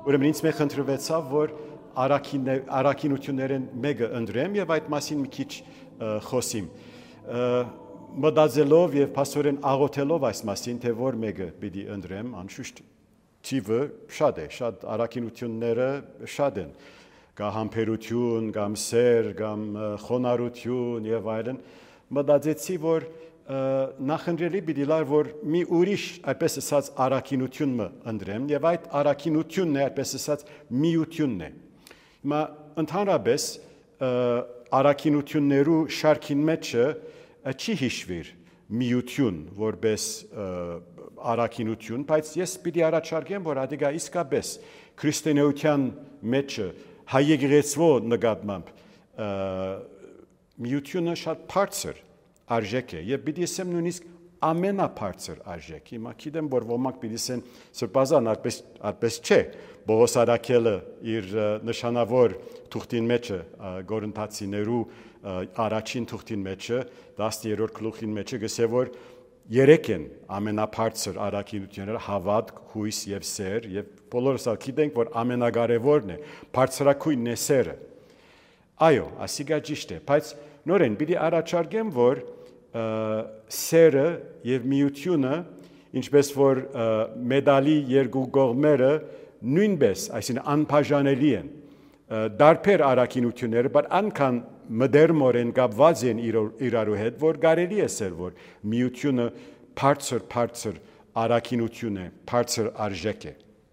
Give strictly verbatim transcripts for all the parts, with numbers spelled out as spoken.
ուրեմն ինձ մեկ խնդրվեցավ, որ առաքինություններն մեկը ընդրեմ եւ այդ մասին մի քիչ խոսիմ։ Մտածելով եւ փաստորեն աղոթելով այս մասին, թե որ մեկը պիտի ընդրեմ, անշուշտ թիվը շատ է, շատ առաքինությունները շատ են։ Կա համբերություն, կամ սեր, կամ խոնարհություն եւ այլն։ Մտածեցի, որ նախընտրելի պիտի լար, որ մի ուրիշ, այդպես ասած, առաքինություն մը ընդրեմ եւ այդ առաքինությունն է, այդպես ասած, միությունն է։ Հիմա ընդհանրապես առաքինություններու շարքին մեջը չի հիշվիր միություն որպես առաքինություն, բայց ես պիտի առաջարկեմ, որ ադիգա իսկապես քրիստոնեության մեջը հայ-եկեղեցվո նկատմամբ միությունը շատ բարձր արժեք է եւ պիտի ասեմ նույնիսկ ամենաբարձր արժեք։ Հիմա գիտեմ, որ ոմանք պիտի ասեն սրբազան այդպես այդպես չէ։ Պողոս առաքելը իր նշանավոր թուղթին մեջը գորընթացիներու առաջին թուղթին մեջը տասներորդ գլուխին մեջը գսե որ երեք են ամենաբարձր առաքինությունները հավատք, հույս եւ սեր եւ բոլորս գիտենք որ ամենակարևորն է բարձրակույնն է սերը։ Այո, ասիգա ճիշտ է, բայց նորեն պիտի առաջարկեմ որ սերը եւ միությունը ինչպես որ մեդալի երկու կողմերը նույնպես, այսինքն անբաժանելի են դարբեր առաքինությունները, բայց անքան մդերմորեն կապված են իրարու հետ, որ կարելի է սեր, որ միությունը բարձր բարձր առաքինություն է, բարձր արժեք է։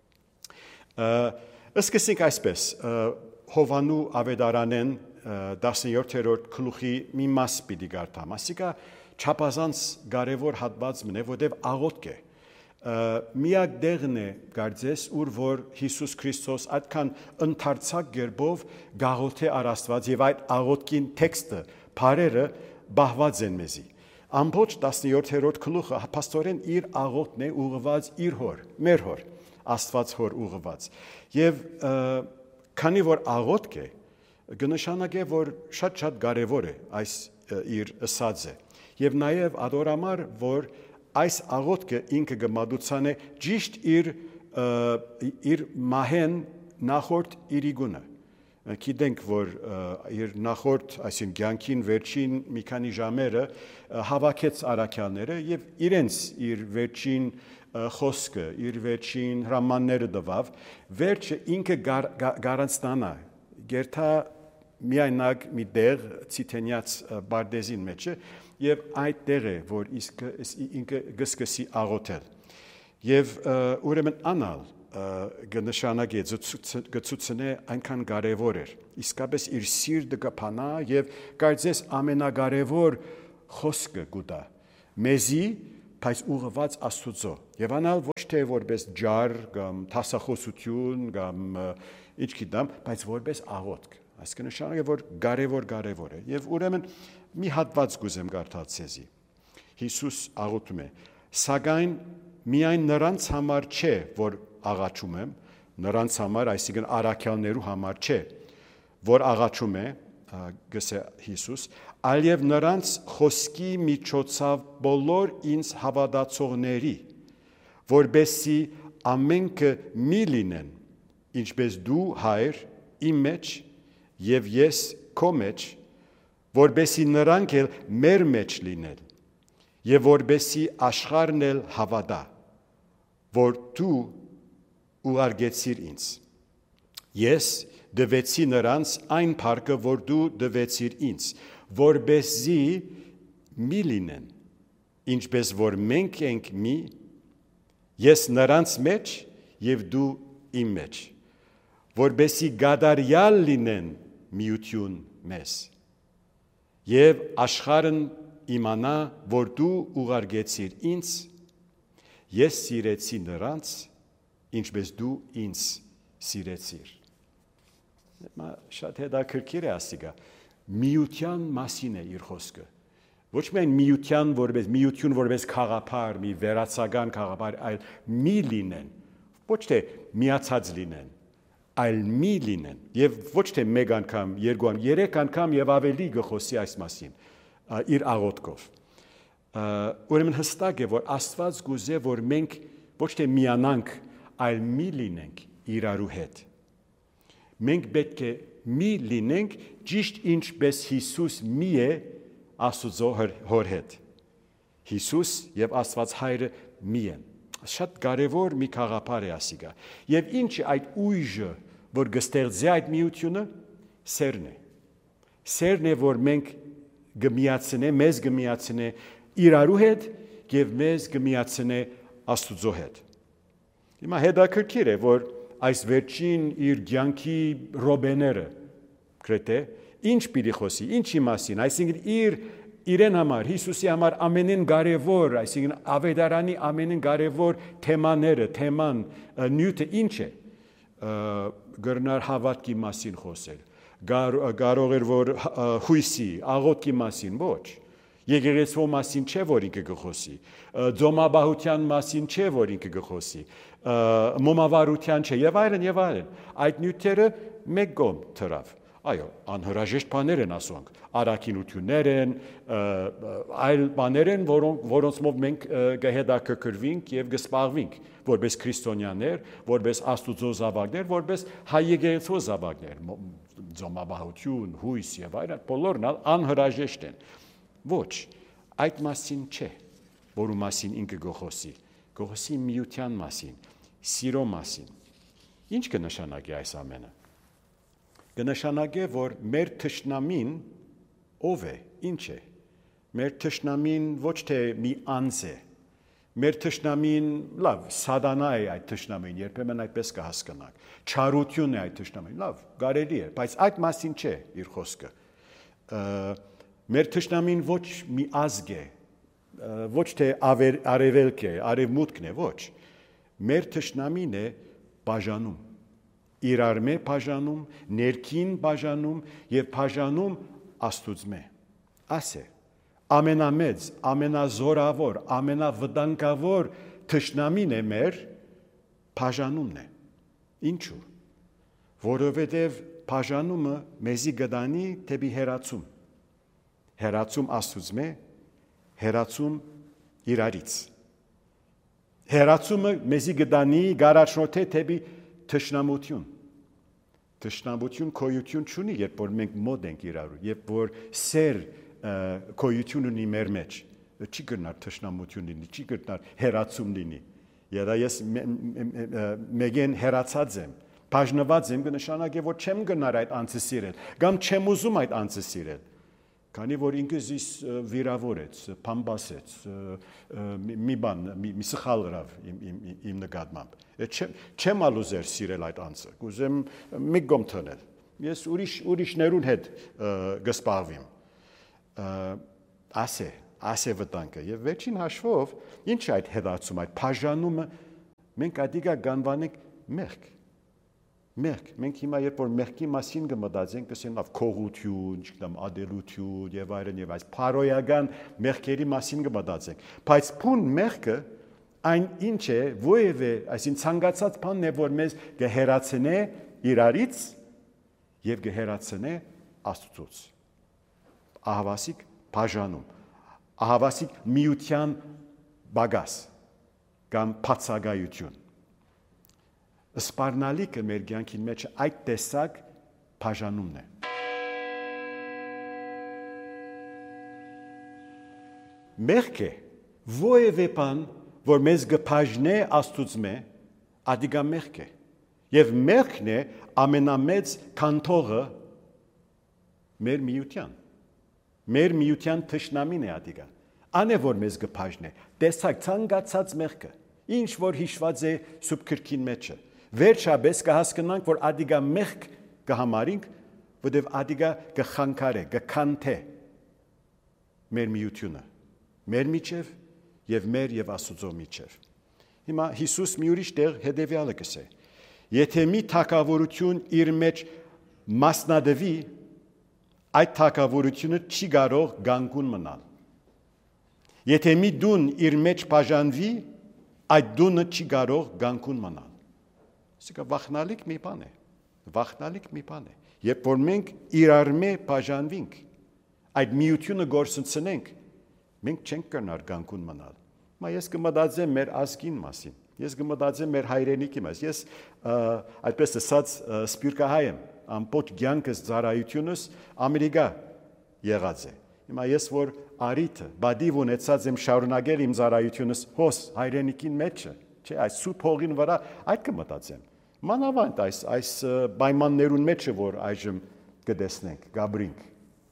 Սկսենք այսպես, Հովանու ավետարանեն տասնյոթերորդ գլուխի մի մաս պիտի կարդամ, ասիկա չափազանց կարևոր հատված մնե, որտեղ աղոթք է։ Միակ դեղն է կարծես, ուր որ Հիսուս Քրիստոս այդքան ընդարձակ գերբով գաղութ է առաստված եւ այդ աղոթքին տեքստը, բարերը բահված են մեզի։ Ամբողջ տասնյոթերորդ գլուխը փաստորեն իր աղոթքն է ուղղված իր հոր, մեր հոր, Աստված հոր ուղղված։ Եվ քանի որ աղոթք է, կնշանակե որ շատ-շատ կարևոր է այս իր ըսածը։ Եվ նաեւ ադորամար որ այս աղոթքը ինքը գմադուցան է ճիշտ իր իր մահեն նախորդ իրիգունը։ Գիտենք, որ իր նախորդ, այսինքն կյանքին վերջին մի քանի ժամերը հավաքեց առաքյալները եւ իրենց իր վերջին խոսքը, իր վերջին հրամանները տվավ, վերջը ինքը գարանցնանա, գերթա միայնակ մի դեղ ցիտենյաց բարդեզին մեջը եւ այդ տեղը որ ինքը գսկսի աղոթել եւ ուրեմն անալ գնշանակե գծուցնե այնքան կարեւոր էր իսկապես իր սիրտը կփանա եւ կարծես ամենակարևոր խոսքը գուտա մեզի բայց ուղղված Աստծո եւ անալ ոչ թե որպես ջար կամ տասախոսություն կամ ինչ գիտեմ բայց որպես աղոթք այս կնշանակե որ կարեւոր կարեւոր է եւ ուրեմն մի հատված գուզեմ կարդալ ցեզի Հիսուս աղոթում է սակայն միայն նրանց համար չէ որ աղաչում եմ նրանց համար այսինքն առաքյալներու համար չէ որ աղաչում է գսե Հիսուս այլև նրանց խոսքի միջոցով բոլոր ինձ հավատացողների որբեսի ամենքը մի լինեն ինչպես դու հայր իմ մեջ եւ ես քո մեջ որբեսի նրանք էլ մեր մեջ լինել եւ որբեսի աշխարհն էլ հավատա որ դու ուղարկեցիր ինձ ես դվեցի նրանց այն փառքը որ դու դվեցիր ինձ որբեսի մի լինեն ինչպես որ մենք ենք մի ես նրանց մեջ եւ դու իմ մեջ որբեսի գադարյալ լինեն միություն մեզ Եվ աշխարհն իմանա, որ դու ուղարկեցիր ինձ, ես սիրեցի նրանց, ինչպես դու ինձ սիրեցիր։ Մա շատ հետաքրքիր է ասիգա, միության մասին է իր խոսքը։ Ոչ միայն միության որպես միություն որպես խաղապար, մի վերացական խաղապար, այլ մի լինեն, ոչ թե միացած լինեն, այլ մի լինեն եւ ոչ թե մեկ անգամ, երկու անգամ, երեք անգամ եւ ավելի գխոսի այս մասին իր աղոթքով։ Ուրեմն հստակ է որ Աստված գուզե որ մենք ոչ թե միանանք, այլ մի լինենք իրարու հետ։ Մենք պետք է մի լինենք ճիշտ ինչպես Հիսուս մի է Աստծո հոր հետ։ Հիսուս եւ Աստված Հայրը մի են։ Շատ կարևոր մի խաղապար է ասիգա։ Եվ ինչ այդ ուժը, որ գստեղծի այդ միությունը, սերն է։ Սերն է, որ մենք գմիացնե, մեզ գմիացնե իրարու հետ եւ մեզ գմիացնե Աստծո հետ։ Հիմա հետաքրքիր է, որ այս վերջին իր ցանկի ռոբեները գրեթե ինչ պիտի խոսի, ինչի մասին, այսինքն իր իրեն համար, Հիսուսի համար ամենին կարևոր, այսինքն ավետարանի ամենին կարևոր թեմաները, թեման նյութը ինչ է, գրնար հավատքի մասին խոսել, կարող էր որ հույսի, աղոթքի մասին, ոչ, եկեղեցու մասին չէ, որ ինքը գխոսի, ձոմաբահության մասին չէ, որ ինքը գխոսի, մոմավարության չէ, եւ այլն, եւ այլն, այդ նյութերը մեկ կողմ թրավ։ Այո, անհրաժեշտ բաներ են ասոնք, առաքինություններ են, այլ բաներ են, որոնցով մենք կհետաքրքրվենք եւ կսպառվենք, որպես քրիստոնյաներ, որպես Աստուծո զավակներ, որպես հայ եկեղեցու զավակներ, ձոմաբահություն, հույս եւ այլն, բոլորն անհրաժեշտ են։ Ոչ, այդ մասին չէ, որու մասին ինքը գոխոսի, գոխոսի միության մասին, սիրո մասին։ Ինչ կնշանակի այս ամենը։ Կնշանակե, որ մեր թշնամին ով է, ինչ է, մեր թշնամին ոչ թե մի անձ է, մեր թշնամին, լավ, սատանա է այդ թշնամին, երբեմն այդպես կհասկանանք, չարություն է այդ թշնամին, լավ, կարելի է, բայց այդ մասին չէ իր խոսքը, մեր թշնամին ոչ մի ազգ է, ոչ թե արևելք է, արևմուտքն է, ոչ, մեր թշնամին է բաժանում, իրար մե բաժանում, ներքին բաժանում եւ բաժանում Աստուծմե։ Ասե, ամենամեծ, ամենազորավոր, ամենավտանգավոր թշնամին է մեր բաժանումն է։ Ինչու՞։ Որովհետեւ բաժանումը մեզի գտանի դեպի հերացում։ Հերացում Աստուծմե, հերացում իրարից։ Հերացումը մեզի գտանի գարաշնոթե դեպի թշնամություն։ Թշնամություն քոյություն չունի, երբ որ մենք մոտ ենք իրարու, երբ որ սեր քոյություն ունի մեր մեջ, չի գնար թշնամություն լինի, չի գնար հերացում լինի։ Եվ ես մեգեն հերացած եմ, բաժնված եմ, կնշանակե, որ չեմ գնար այդ անձը սիրել, կամ չեմ ուզում այդ անձը սիրել, քանի որ ինքս իս վիրավորեց, փամբասեց, մի բան, մի սխալ գրավ իմ նկատմամբ։ Չեմ ալուզեր սիրել այդ անձը, կուզեմ մի գոմ թնել, ես ուրիշներուն հետ գսպարվիմ, ասե, ասե վտանգը, և վերջին հաշվով, ինչ այդ հետացում, այդ բաժանումը, մենք ադիգա գանվանենք մեղք, մեղք, մենք հիմա երբ որ մեղքի մասին կմտածենք, կսենք լավ քողություն, չգիտեմ, ադելություն եւ այլն եւ այս փարոյական մեղքերի մասին կմտածենք, բայց փուն մեղքը այն ինչ է, ովևէ, այսին ցանկացած բանն է, որ մեզ կհերացնե իրարից եւ կհերացնե Աստծուց։ Ահավասիկ բաժանում, ահավասիկ միության բագաս կամ բացակայություն։ Սպառնալիքը մեր կյանքի մեջ այդ տեսակ բաժանումն է։ Մեղքը որևէ բան, որ մեզ կբաժնե Աստուծմե, ադիգա մեղք է։ Եվ մեղքն է ամենամեծ կանթողը մեր միության։ Մեր միության թշնամին է ադիգա։ Ան է որ մեզ կբաժնե։ Տեսակ ցանկացած մեղքը, ինչ որ հիշված է սուրբ գրքին մեջը։ Վերջապես կհասկանանք, որ ադիգա մեղք կհամարինք, որտեղ ադիգա կխանգարե, կքանթե մեր միությունը, մեր միջև եւ մեր եւ Աստծո միջև։ Հիմա Հիսուս մի ուրիշ տեղ հետեւյալը կսե. Եթե մի թակավորություն իր մեջ մասնադվի, այդ թակավորությունը չի կարող գանկուն մնալ։ Եթե մի դուն իր մեջ բաժանվի, այդ դունը չի կարող գանկուն մնալ։ Սա վախնալիք մի բան է, վախնալիք մի բան է, երբ որ մենք իրար մե բաժանվենք, այդ միությունը գործընծնենք, մենք չենք կրնար գանկուն մնալ։ Մա ես կմտածեմ մեր ազգին մասին, Ես գմտածեմ մեր հայրենիքի մաս։ Ես այդպես ասած սպիրկահայ եմ, ամբողջ կյանքս ծառայությունս Ամերիկա եղած է։ Հիմա ես որ արիթը, բադիվ ունեցած եմ շարունակել իմ ծառայությունս հոս հայրենիքին մեջը, չէ, այս սուրբ հողին վրա այդ կմտածեմ։ Մանավանդ այս այս պայմաններուն մեջը որ այժմ կտեսնենք, գաբրինք։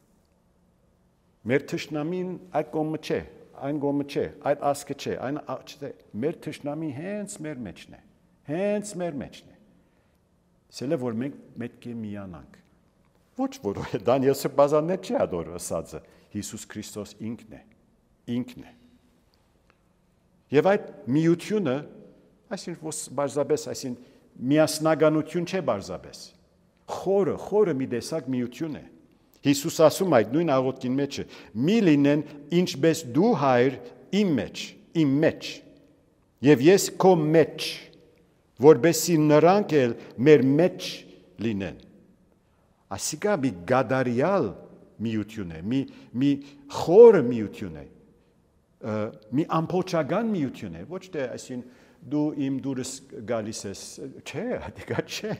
Մեր թշնամին այդ կողմը չէ, այն կողմը չէ, այդ ասկը չէ, այն չէ, մեր թշնամի հենց մեր մեջն է, հենց մեր մեջն է։ Սելը որ մենք պետք է միանանք։ Ոչ որ Դանիել Սրբազանն չի ադոր ասածը, Հիսուս Քրիստոս ինքն է, ինքն է։ Եվ այդ միությունը, այսինքն բարձրապես, այսինքն միասնականություն չէ բարձրապես։ Խորը, խորը մի տեսակ միություն է։ Հիսուս ասում այդ նույն աղոթքին մեջը, մի լինեն ինչպես դու հայր իմ մեջ, իմ մեջ, եւ ես քո մեջ, որբեսի նրանք էլ մեր մեջ լինեն։ Ասիկա մի գադարյալ միություն է, մի մի խորը միություն է, մի ամբողջական միություն է, ոչ թե այսին դու իմ դուրս գալիս ես, չէ, դիգա չէ։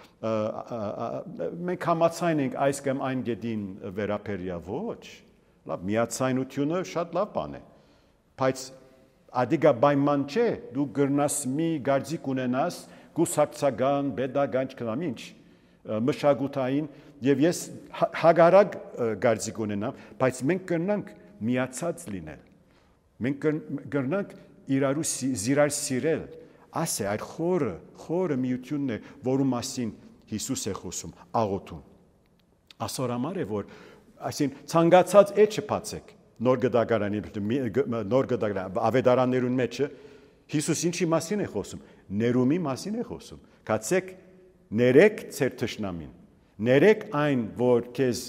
Մենք համացայն ենք այս կամ այն գետին վերապերյա ոչ, լավ, միացայնությունը շատ լավ բան է, բայց ադիգա պայման չէ, դու գրնաս մի գարձիկ ունենաս, գուսակցական, պետական չկնամ ինչ, մշակութային, եւ ես հագարակ գարձիկ ունենամ, բայց մենք կրնանք միացած լինել, մենք կրնանք իրարու զիրար սիրել, աս է այդ խորը, խորը միությունն է, որու մասին Հիսուս է խոսում, աղոթում։ Ասորամար է, որ այսին ցանկացած է չփացեք նոր գդագարանի, նոր գդագարանի, ավետարաններուն մեջը Հիսուս ինչի մասին է խոսում, ներումի մասին է խոսում։ Կացեք ներեք ձեր թշնամին, ներեք այն, որ քեզ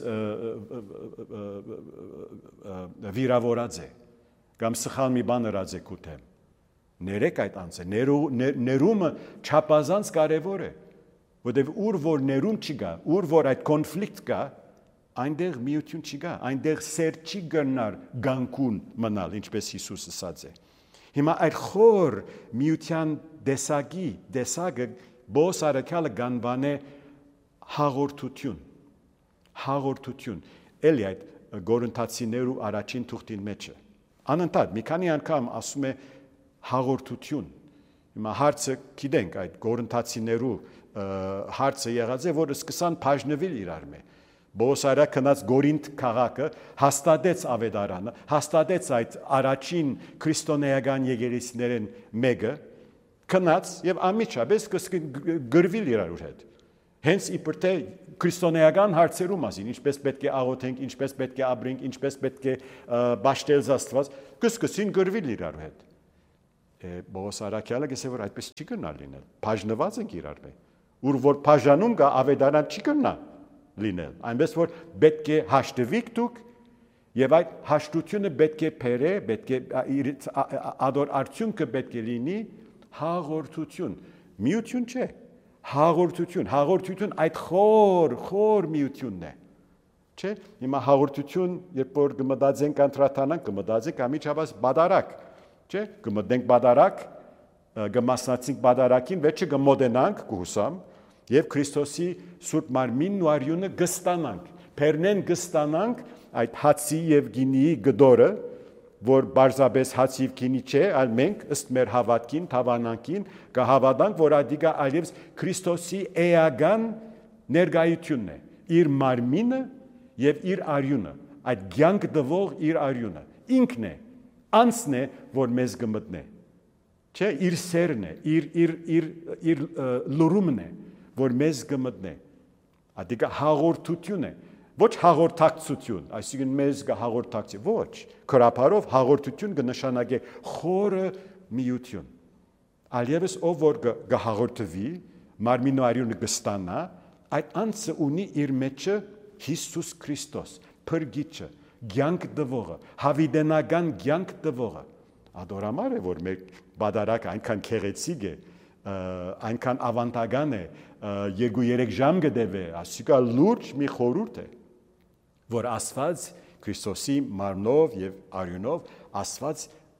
վիրավորած է, կամ սխալ մի բան ըրած է քու դեմ։ Ներեք այդ անձը, ներումը չափազանց կարևոր է, որտեղ ուր որ ներում չկա, ուր որ այդ կոնֆլիկտ կա, այնտեղ միություն չկա, այնտեղ սեր չի գնար գանկուն մնալ, ինչպես Հիսուս ասաց է։ Հիմա այդ խոր միության դեսագի, դեսագը բոս արաքյալը գանվան է հաղորդություն, հաղորդություն, էլի այդ գորընթացիներու առաջին թուղթին մեջը։ Անընդհատ մի քանի անգամ ասում է հաղորդություն։ Հիմա հարցը գիտենք այդ գորընթացիներու հարցը եղած է, որ սկսան բաժնվել իրար մե։ Բոսարա քնած Գորինթ քաղաքը հաստատեց ավետարանը, հաստատեց այդ առաջին քրիստոնեական եկեղեցիներն մեկը, քնած եւ ամիջապես գրվել իրար հետ։ Հենց իբր թե քրիստոնեական հարցերու մասին, ինչպես պետք է աղոթենք, ինչպես պետք է ապրենք, ինչպես պետք է ճաշտել Աստված, կսկսին գրվել իրար հետ։ Բոսարակյալը գսե որ այդպես չի գնալ լինել։ Բաժնված ենք իրար հետ։ Ուր որ բաժանում կա ավետարան չի գնա լինել, այնպես որ պետք է հաշտվիկ դուք եւ այդ հաշտությունը պետք է փերե, պետք է ադոր արդյունքը պետք է լինի հաղորդություն, միություն չէ, հաղորդություն, հաղորդություն այդ խոր, խոր միությունն է, չէ՞, հիմա հաղորդություն, երբ որ կմտածենք անդրադառնանք, կմտածենք ամիջապես բադարակ, չէ՞, կմտնենք բադարակ, կմասնացենք բադարակին, վերջը կմոտենանք, կհուսամ, եւ Քրիստոսի Սուրբ Մարմինն ու արյունը գստանանք, Փերնեն գստանանք այդ հացի եւ գինիի գդորը, որ բարձաբես հաց եւ գինի չէ, այլ մենք ըստ մեր հավատքին, թավանանքին կհավատանք, որ ադիգա այլևս Քրիստոսի էական ներկայությունն է, իր մարմինը եւ իր արյունը, այդ ցանկ դվող իր արյունը, ինքն է, անցն է, որ մեզ կմտնե, չէ, իր սերն է, իր իր իր իր լուրումն է, որ մեզ կմտնե, ադիգա հաղորդություն է, ոչ հաղորդակցություն, այսինքն մեզ կհաղորդակցի, ոչ, քրապարով հաղորդություն կնշանակե խորը միություն, այլևս ով որ կհաղորդվի, մարմինն ու արյունը կստանա, այդ անձը ունի իր մեջը Հիսուս Քրիստոս, փրկիչը, ցանկ դվողը, հավիտենական ցանկ դվողը, ադորամար է, որ մեր բադարակը այնքան քեղեցիկ է, այնքան ավանդական է, երկու-երեք ժամ կդեվե, ասիկա լուրջ մի խորհուրդ է, որ Աստված Քրիստոսի մարմնով եւ արյունով Աստված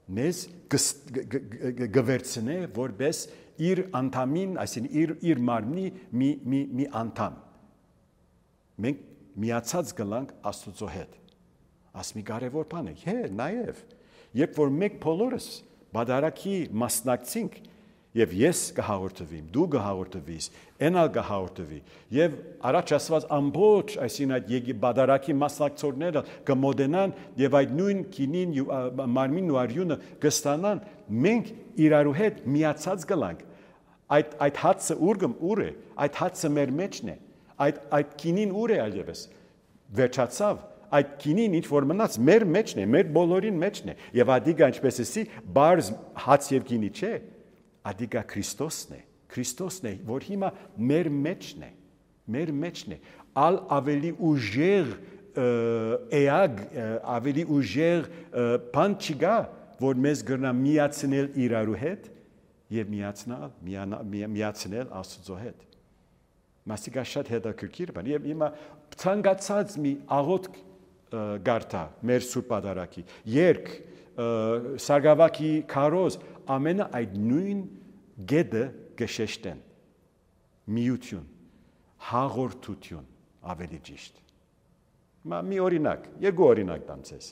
մեզ գվերցնե որպես իր անդամին, այսինքն իր իր մարմնի մի մի մի անդամ։ Մենք միացած գլանք Աստծո հետ։ Աս մի կարևոր բան է։ Հե, նաև երբ որ մենք բոլորս բادرակի մասնակցենք եւ ես կհաղորդվեմ, դու կհաղորդվես, այնալ կհաղորդվի եւ առաջ ասված ամբողջ այսինքն այդ եկի բادرակի մասնակցողները կմոդենան եւ այդ նույն քինին մարմինն ու արյունը կստանան, մենք իրարու հետ միացած գլանք։ Այդ այդ հացը ուրգմ ուր է, այդ հացը մեր մեջն է, այդ այդ քինին ուր է այլևս վերջացավ, այդ քինին ինչ որ մնաց մեր մեջն է, մեր բոլորին մեջն է եւ ադիգա ինչպես էսի բարձ հաց եւ քինի չէ, ադիգա Քրիստոսն է, Քրիստոսն է, որ հիմա մեր մեջն է, մեր մեջն է, ալ ավելի ուժեղ էագ, ավելի ուժեղ բան չկա, որ մեզ գրնա միացնել իրարու հետ եւ միացնել միացնել Աստծո հետ։ Մասիկա շատ հետաքրքիր բան եւ հիմա ցանկացած մի աղոթք գարտա մեր սուրբ պատարագի երկ սարգսակի քարոզ ամենը այդ նույն գեդը գշեշտեն միություն հաղորդություն ավելի ճիշտ մա մի օրինակ երկու օրինակ տամ ցես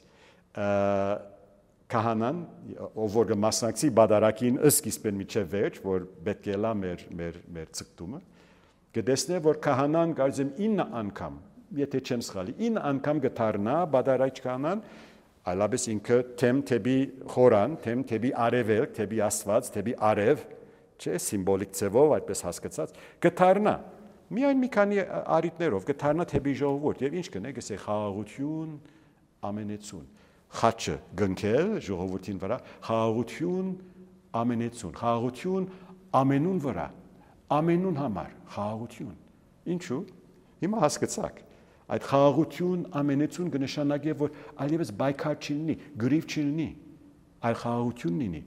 քահանան ով որ մասնակցի պատարագին սկիզբեն միջև վերջ որ պետք է լա մեր մեր մեր ցկտումը կտեսնե որ քահանան կարծեմ ինը անգամ եթե չեմ սխալի ինը անգամ գտարնա պատարագ քահանան այլապես ինքը թեմ թեպի խորան թեմ թեպի արևելք թեպի աստված թեպի արև չէ սիմվոլիկ ձևով այդպես հասկացած գտարնա միայն մի քանի արիտներով գտարնա թեպի ժողովուրդ եւ ինչ կնե գսե խաղաղություն ամենեցուն խաչը գնքել ժողովրդին վրա խաղաղություն ամենեցուն խաղաղություն ամենուն վրա ամենուն համար խաղաղություն ինչու հիմա հասկացաք այդ խաղաղություն ամենեցուն կնշանակի որ այլևս բայկար չլինի գրիվ չլինի այլ խաղաղություն լինի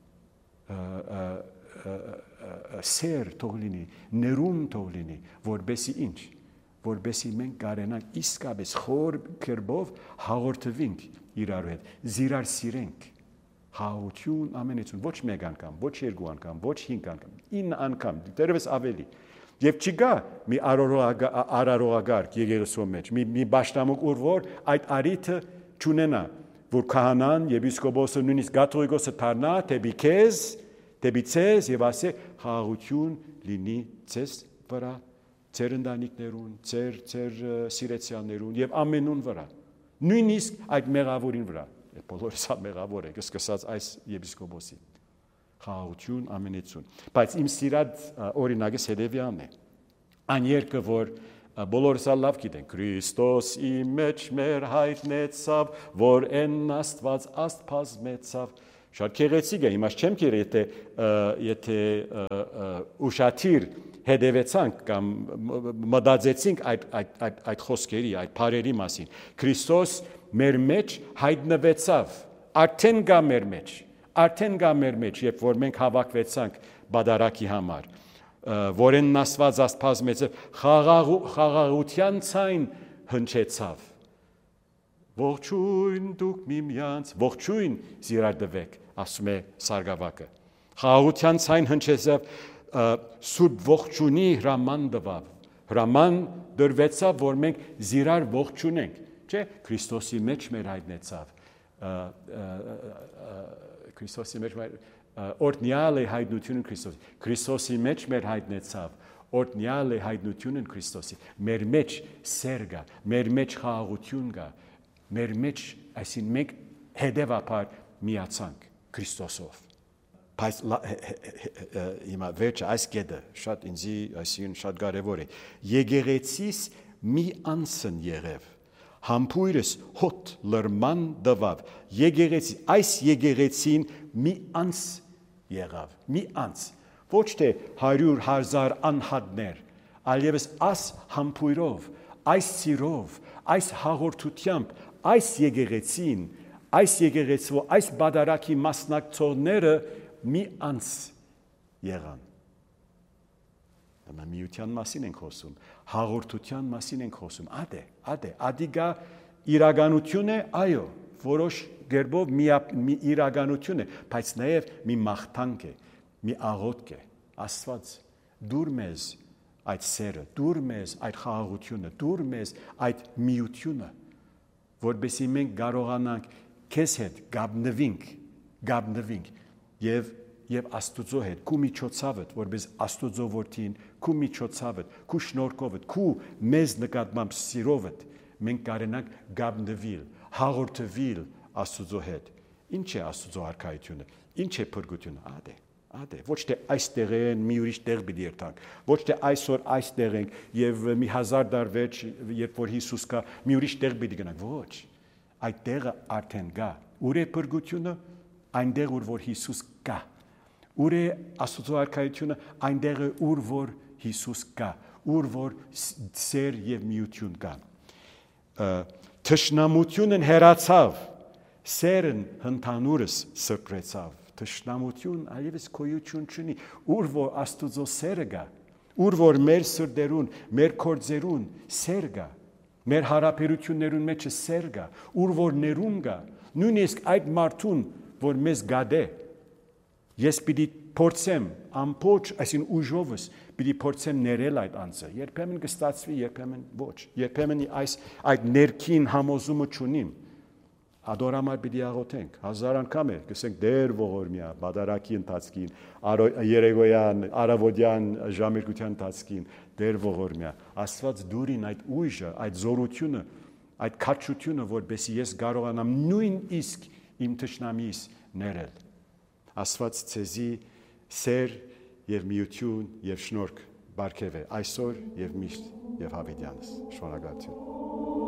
սեր թող լինի ներում թող լինի որբեսի ինչ որբեսի մենք կարենանք իսկապես խոր կերպով հաղորդվենք իրար հետ զիրար սիրենք խաղաղություն ամենեցուն ոչ մեկ անգամ ոչ երկու անգամ ոչ հինգ անգամ ինը անգամ դերևս ավելի եւ չկա մի արարողագարկ եկեղեցու մեջ մի մի բաշտամուկ ուր որ այդ արիթը չունենա որ քահանան եպիսկոպոսը նույնիսկ կաթողիկոսը դառնա դեպի քեզ դեպի ցեզ եւ ասե խաղաղություն լինի ցեզ վրա ձեր ընտանիքներուն ձեր ձեր սիրեցյաններուն եւ ամենուն վրա նույնիսկ այդ մեղավորին վրա բոլորս մեղավոր է սկսած այս եպիսկոպոսի խաղաղություն ամենեցուն բայց իմ սիրած օրինակը հետևյալն է այն երկը որ բոլորս լավ գիտեն Քրիստոս իմ մեջ մեր հայտնեցավ որ են Աստված աստված մեծավ շատ քեղեցիկ է հիմա չեմ կերել եթե եթե ուշադիր հետևեցանք կամ մտածեցինք այդ այդ այդ այդ խոսքերի այդ բառերի մասին Քրիստոս մեր մեջ հայտնվեցավ արդեն գա մեր մեջ արդեն գա մեր մեջ երբ որ մենք հավաքվեցանք բادرակի համար որեն Աստված աստված մեծ խաղաղության ցայն հնչեցավ ողջույն դուք միմյանց ողջույն զիրադվեք ասում է Սարգսակը խաղաղության ցայն հնչեցավ սուրբ ողջունի հրաման տվավ հրաման դրվեցավ որ մենք զիրար ողջունենք չէ Քրիստոսի մեջ մեր հայտնեցավ Քրիստոսի մեջ օրտնյալ է հայտնությունը Քրիստոսի Քրիստոսի մեջ մեր հայտնեցավ օրտնյալ է հայտնությունը Քրիստոսի մեր մեջ սեր կա մեր մեջ խաղաղություն կա մեր մեջ այսին մենք հետևաբար միացանք Քրիստոսով բայց հիմա վերջը այս կետը շատ ինձի այսին շատ կարևոր է եկեղեցիս մի անցն եղև համբույրս հոտ լրման դվավ եկեղեցի այս եկեղեցին մի անց եղավ մի անց ոչ թե հարյուր հազար անհատներ այլևս այս համբույրով այս սիրով այս հաղորդությամբ այս եկեղեցին այս եկեղեցու այս բادرակի մասնակցողները մի անց եղան Նա միության մասին ենք խոսում, հաղորդության մասին ենք խոսում, ադե, ադե, ադիգա իրականություն է, այո, որոշ գերբով մի, մի իրականություն է, բայց նաև մի մաղթանք է, մի աղոթք է։ Աստված, դուր մեզ այդ սերը, դուր մեզ այդ խաղաղությունը, դուր մեզ այդ միությունը, որովհետեւ մենք կարողանանք քեզ հետ գաբնվենք, գաբնվենք եւ եւ Աստուծո հետ, քու միջոցավդ, որպես Աստուծո որդին, քու միջոցավդ, քու շնորհքովդ, քու մեզ նկատմամբ սիրովդ, մենք կարենանք գաբնվել, հաղորդվել Աստուծո հետ։ Ինչ է Աստուծո արքայությունը, ինչ է փրկությունը, ադե, ադե, ոչ թե այստեղ են, մի ուրիշ տեղ պիտի երթանք, ոչ թե այսօր այստեղ ենք եւ մի հազար դար վերջ, երբ որ Հիսուս կա, մի ուրիշ տեղ պիտի գնանք, ոչ, այդ տեղը արդեն կա։ Ուր է փրկությունը, այնտեղ ուր որ Հիսուս կա։ Ուր է Աստուծո արքայությունը, այնտեղ է ուր որ Հիսուս կա, ուր որ սեր եւ միություն կա։ Թշնամությունն հեռացավ, սերն հնդանուրս սրբրեցավ։ Թշնամություն այլևս գոյություն չունի, ուր որ Աստուծո սերը կա, ուր որ մեր սրտերուն, մեր կորձերուն սեր կա, մեր հարաբերություններուն մեջ սեր կա, ուր որ ներում կա, նույնիսկ այդ մարդուն, որ մեզ գադե, ես պիտի փորձեմ ամբողջ, այսին ուժովս պիտի փորձեմ ներել այդ անձը, երբեմն կստացվի, երբեմն ոչ, երբեմն այս այդ ներքին համոզումը չունիմ, ադորամար պիտի աղոթենք, հազար անգամ է, կսենք դեր ողորմյա, բադարակի ընթացքին, երեգոյան, արավոդյան ժամերկության ընթացքին, դեր ողորմյա, Աստված դուրին այդ ուժը, այդ զորությունը, այդ քաջությունը, որպեսզի ես կարողանամ նույնիսկ իմ թշնամիս ներել։ Աստված ցեզի սեր եւ միություն եւ շնորհք բարգեւ է այսօր եւ միշտ եւ հավիտյանս։ Շնորհակալություն։